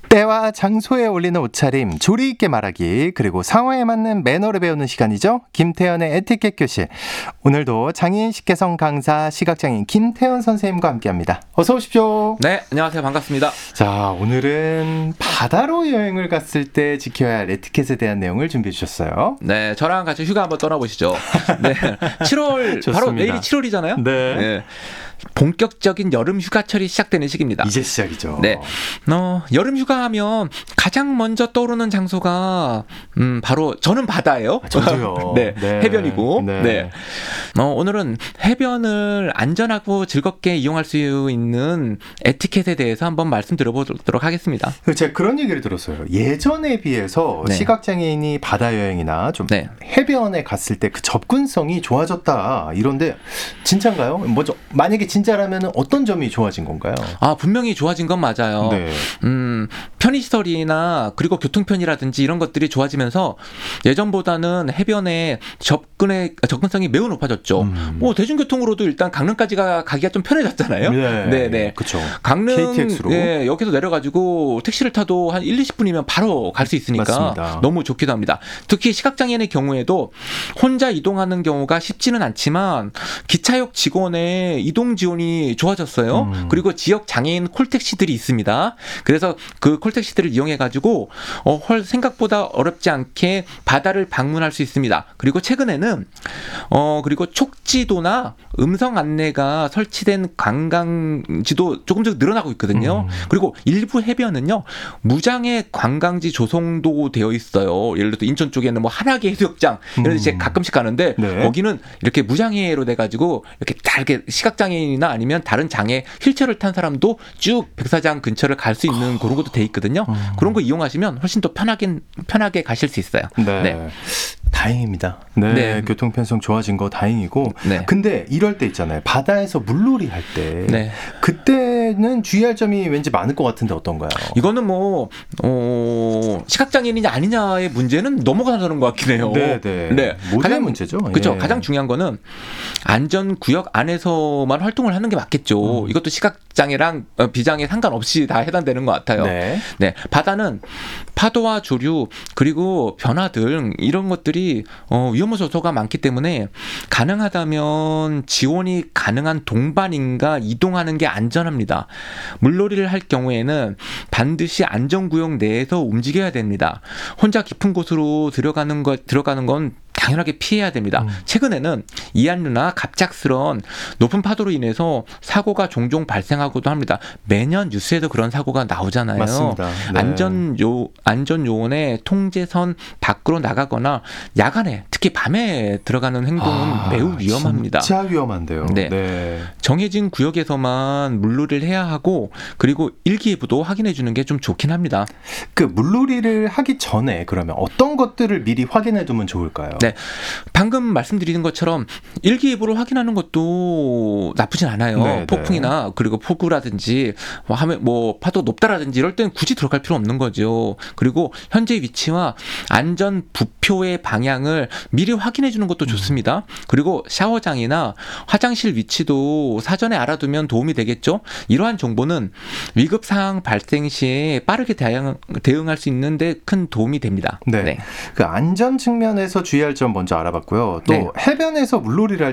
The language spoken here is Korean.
때와 장소에 어울리는 옷차림, 조리 있게 말하기, 그리고 상황에 맞는 매너를 배우는 시간이죠. 김태현의 에티켓 교실. 오늘도 장애인 식개성 강사 시각장애인 김태현 선생님과 함께합니다. 어서 오십시오. 네, 안녕하세요. 반갑습니다. 자, 오늘은 바다로 여행을 갔을 때 지켜야 할 에티켓에 대한 내용을 준비해 주셨어요. 네, 저랑 같이 휴가 한번 떠나보시죠. 네, 7월 좋습니다. 바로 내일이 7월이잖아요. 네. 네. 본격적인 여름 휴가철이 시작되는 시기입니다. 이제 시작이죠. 네, 여름 휴가하면 가장 먼저 떠오르는 장소가 바로 저는 바다예요. 저도요. 네, 네. 해변이고. 네. 네. 오늘은 해변을 안전하고 즐겁게 이용할 수 있는 에티켓에 대해서 한번 말씀드려보도록 하겠습니다. 제가 그런 얘기를 들었어요. 예전에 비해서 네. 시각장애인이 바다 여행이나 좀 네. 해변에 갔을 때 그 접근성이 좋아졌다. 이런데 진짜인가요? 먼저 만약에 진짜라면 어떤 점이 좋아진 건가요? 아, 분명히 좋아진 건 맞아요. 네. 편의시설이나 그리고 교통편이라든지 이런 것들이 좋아지면서 예전보다는 해변에 접근성이 매우 높아졌죠. 뭐 대중교통으로도 일단 강릉까지가 가기가 좀 편해졌잖아요. 네. 그렇죠. 강릉 KTX로. 네, 여기서 내려가지고 택시를 타도 한 1-20분이면 바로 갈 수 있으니까 맞습니다. 너무 좋기도 합니다. 특히 시각장애인의 경우에도 혼자 이동하는 경우가 쉽지는 않지만 기차역 직원의 이동 지원이 좋아졌어요. 그리고 지역 장애인 콜택시들이 있습니다. 그래서 그 콜택시들을 이용해가지고 생각보다 어렵지 않게 바다를 방문할 수 있습니다. 그리고 최근에는 그리고 촉지도나 음성 안내가 설치된 관광지도 조금씩 늘어나고 있거든요. 그리고 일부 해변은요 무장애 관광지 조성도 되어 있어요. 예를 들어서 인천 쪽에는 뭐 한화계 해수욕장 이런 데 제가 가끔씩 가는데 네. 거기는 이렇게 무장애로 돼가지고 이렇게 다 이렇게 시각장애인이나 아니면 다른 장애 휠체어를 탄 사람도 쭉 백사장 근처를 갈 수 있는 그런 것도 돼 있거든요. 그런 거 이용하시면 훨씬 더 편하게 가실 수 있어요. 네. 다행입니다. 네, 네. 교통 편성 좋아진 거 다행이고. 네. 근데 이럴 때 있잖아요. 바다에서 물놀이 할 때. 네. 그때는 주의할 점이 왠지 많을 것 같은데 어떤가요? 이거는 뭐 시각장애인이냐 아니냐의 문제는 넘어가는 것 같긴 해요. 네. 모두의 문제죠. 그렇죠. 예. 가장 중요한 거는 안전구역 안에서만 활동을 하는 게 맞겠죠. 이것도 시각장애랑 비장애 상관없이 다 해당되는 것 같아요. 네. 네, 바다는 파도와 조류 그리고 변화 등 이런 것들이 위험 요소가 많기 때문에 가능하다면 지원이 가능한 동반인과 이동하는 게 안전합니다. 물놀이를 할 경우에는 반드시 안전구역 내에서 움직여야 됩니다. 혼자 깊은 곳으로 들어가는 건 당연하게 피해야 됩니다. 최근에는 이한류나 갑작스런 높은 파도로 인해서 사고가 종종 발생하기도 합니다. 매년 뉴스에도 그런 사고가 나오잖아요. 맞습니다. 네. 안전 요원의 통제선 밖으로 나가거나 야간에 특히 밤에 들어가는 행동은 매우 위험합니다. 진짜 위험한데요. 네. 정해진 구역에서만 물놀이를 해야 하고 그리고 일기예보도 확인해 주는 게 좀 좋긴 합니다. 그 물놀이를 하기 전에 그러면 어떤 것들을 미리 확인해 두면 좋을까요? 네. 방금 말씀드리는 것처럼 일기예보를 확인하는 것도 나쁘진 않아요. 네. 폭풍이나 그리고 폭우라든지 뭐 파도 높다라든지 이럴 때는 굳이 들어갈 필요 없는 거죠. 그리고 현재 위치와 안전 부표의 방향을 미리 확인해 주는 것도 좋습니다. 그리고 샤워장이나 화장실 위치도 사전에 알아두면 도움이 되겠죠. 이러한 정보는 위급 상황 발생 시에 빠르게 대응할 수 있는 데 큰 도움이 됩니다. 네. 그 안전 측면에서 주의할 점 먼저 알아봤고요. 또 네. 해변에서 물놀이를 할